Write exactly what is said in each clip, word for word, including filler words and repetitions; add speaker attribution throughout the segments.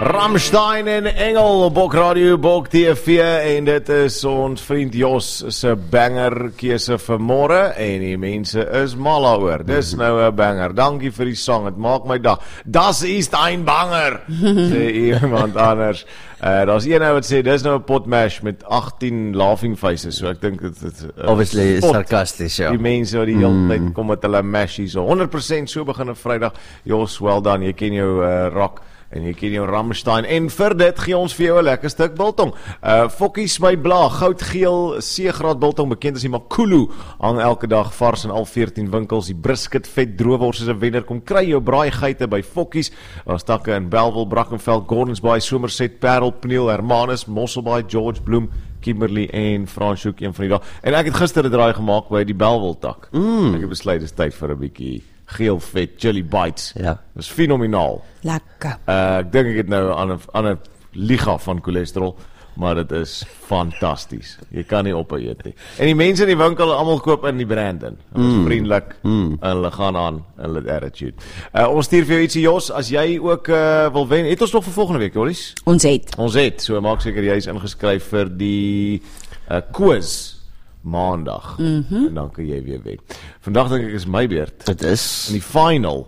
Speaker 1: Rammstein en Engel, Bok Radio, Bok T V, en dit is ons vriend Jos se banger keuse vir môre, en die mense is mal oor. Dis nou 'n banger. Dankie vir die sang, dit maak my dag. Das ist ein banger, sê iemand anders. Uh, daar's een nou wat sê, dis nou 'n potmash met agttien laughing faces, so ek dink dit is uh,
Speaker 2: obviously sarcasties, ja.
Speaker 1: Die mense wat die hele mm. tyd kom met hulle mashies, so honderd persent so begin 'n Vrydag. Jos, well done, jy ken jou uh, rock, en jy ken jou Rammstein, en vir dit gee ons vir jou 'n lekker stuk biltong. Uh, Fokkies my bla, goudgeel, C-graad biltong, bekend as die Makulu, hang elke dag vars in al veertien winkels. Die brisket, vet, droewors is 'n wenner. Kom kry jou braaigeite by Fokkies. Daar's takke in Bellville, Brackenfell, Gordonsbaai, Somerset, Parel, Pniel, Hermanus, Mosselbaai, George Bloem, Kimberley en Franshoek, een van die dag. En ek het gister 'n draai gemaak by die Bellville tak. Mm. Ek het besluit, dis tyd vir 'n bietjie geel vet, chili bites.
Speaker 2: Ja.
Speaker 1: Dis fenomenaal.
Speaker 3: Lekker.
Speaker 1: Uh, ek dink ek het nou aan 'n aan 'n liga van cholesterol, maar dit is fantasties. Jy kan nie ophou eet nie. En die mense in die winkel, almal koop in die brand in. Hulle is mm. vriendelik, mm. en hulle gaan aan, hulle het attitude. Uh, ons stuur vir jou ietsie, Jos, as jy ook uh, wil wen. Het ons nog vir volgende week, Jollies?
Speaker 3: Ons het.
Speaker 1: Ons het, so maak seker jy is ingeskryf vir die uh, quiz maandag, mm-hmm. en dan kan jy weer wen. Vandag dink ek is my beurt.
Speaker 2: Dit is
Speaker 1: in die final.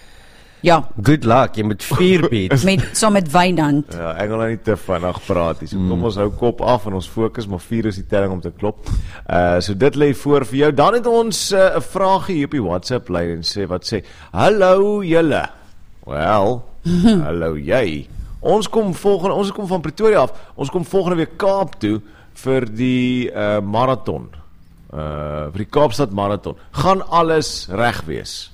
Speaker 3: Ja.
Speaker 2: Good luck, jy moet vier beat.
Speaker 3: Met, so met Wynand.
Speaker 1: Ja, ek wil nou nie te vinnig praat nie, so kom mm. ons hou kop af en ons fokus, maar vier is die telling om te klop. Uh, so dit lê voor vir jou. Dan het ons 'n uh, vraagie hier op die WhatsApp lyn en sê, wat sê, hallo julle. Well, hallo jy. Ons kom volgende, ons kom van Pretoria af, ons kom volgende week Kaap toe, vir die uh, marathon, uh, vir die Kaapstad marathon. Gaan alles reg wees?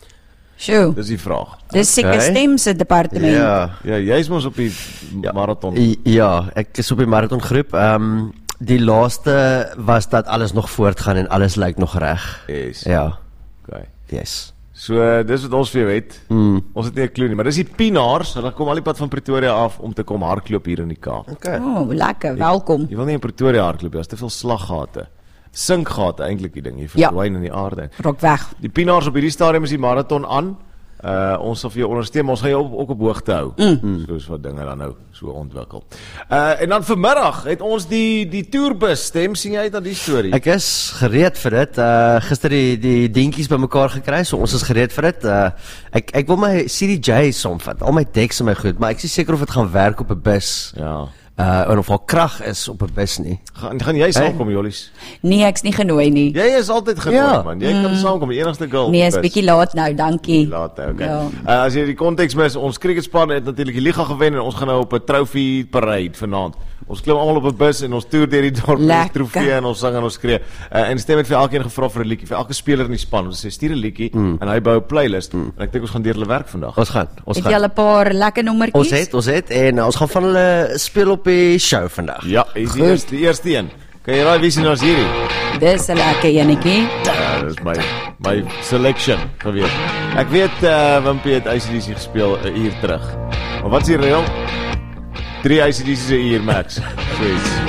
Speaker 3: Sjoe.
Speaker 1: Dis die vraag.
Speaker 3: Dis seker okay. Stem se departement.
Speaker 1: Ja, ja, jy is mos op die ja. marathon.
Speaker 2: Ja, ek is op die marathon groep. Um, die laaste was dat alles nog voortgaan en alles lyk nog reg.
Speaker 1: Yes.
Speaker 2: Ja.
Speaker 1: Okay.
Speaker 2: Yes.
Speaker 1: So, uh, dis wat ons vir jou het. Mm. Ons het nie 'n klou nie, maar dis die Pienaars, hulle kom al die pad van Pretoria af om te kom hardloop hier in die Kaap.
Speaker 2: Okay.
Speaker 3: Oh, lekker, welkom.
Speaker 1: Jy, jy wil nie in Pretoria hardloop, daar's te veel slaggate. Sinkgate eintlik die ding, jy verdwyn ja. in die aarde.
Speaker 3: Rok weg.
Speaker 1: Die Pienaars op hierdie stadium is die marathon aan. Uh, ons sal vir jou ondersteun, maar ons gaan jou ook, ook op hoogte hou. Mm. Soos wat dinge dan nou so ontwikkel. Uh, en dan vanmiddag het ons die, die toerbus, stem, sien jy uit aan die storie?
Speaker 2: Ek is gereed vir dit. Uh, gister die, die dingetjies bymekaar gekry, so ons is gereed vir dit. Uh, ek, ek wil my C D J saamvat, al my decks en my goed, maar ek is nie seker of dit gaan werk op 'n bus.
Speaker 1: Ja.
Speaker 2: Uh, en of al krag is op 'n bus nie.
Speaker 1: Gaan, gaan jy saamkom, hey? Jollies?
Speaker 3: Nee, ek's nie genooi nie.
Speaker 1: Jy is altyd genooi, ja. man. Jy mm. kan saamkom, die enigste girl.
Speaker 3: Nee, is bietjie laat nou, dankie.
Speaker 1: Laat, okay.
Speaker 3: Ja.
Speaker 1: Uh, as jy die konteks mis, ons cricketspan het natuurlik die liga gewen en ons gaan nou op 'n trofee parade vanaand. Ons klim almal op 'n bus en ons toer deur die dorp met die trofee en ons sang en ons skree. Uh, en Stem het vir elkeen gevra vir 'n liedjie, vir elke speler in die span. Ons sê stuur 'n liedjie mm. en hy bou 'n playlist. Mm. En ek dink ons gaan deur hulle werk vandag.
Speaker 2: Ons gaan, ons
Speaker 3: het
Speaker 2: gaan.
Speaker 3: Het jy 'n paar lekker nommertjies?
Speaker 2: Ons het, ons het en ons gaan van hulle speel op die show vandag.
Speaker 1: Ja, is die eerste, die eerste een. Kan jy raai wie sien ons hierdie?
Speaker 3: Dis 'n lekker enetjie.
Speaker 1: Ja, dis my my selection gewees. Ek weet uh, Wimpie het I C D C gespeel 'n uur terug. Maar wat is die reël? Drie I C D C's 'n uur max. Sweet.